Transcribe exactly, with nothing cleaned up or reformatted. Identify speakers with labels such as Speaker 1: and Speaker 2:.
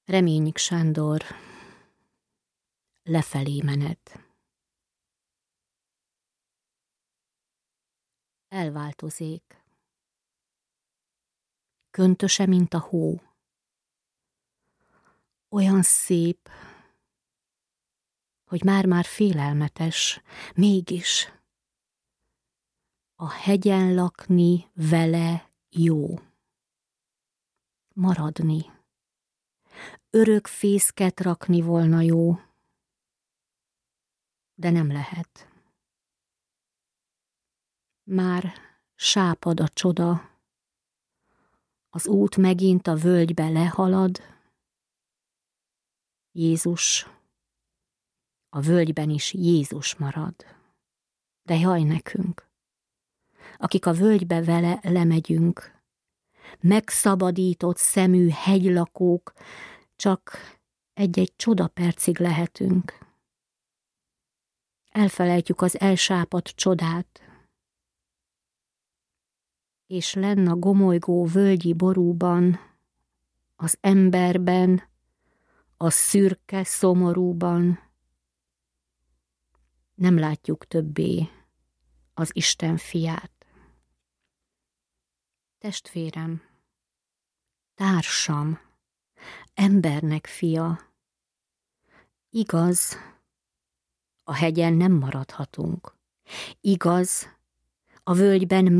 Speaker 1: Reményik Sándor, lefelé menet. Elváltozék. Köntöse, mint a hó. Olyan szép, hogy már-már félelmetes, mégis a hegyen lakni vele jó. Maradni. Örök fészket rakni volna jó, de nem lehet. Már sápad a csoda, az út megint a völgybe lehalad, Jézus, a völgyben is Jézus marad. De jaj nekünk, akik a völgybe vele lemegyünk, megszabadított szemű hegylakók, csak egy-egy csodapercig lehetünk. Elfelejtjük az elsápadt csodát, és lenn a gomolygó völgyi borúban, az emberben, a szürke szomorúban nem látjuk többé az Isten fiát. Testvérem, társam, embernek fia, igaz, a hegyen nem maradhatunk. Igaz, a völgyben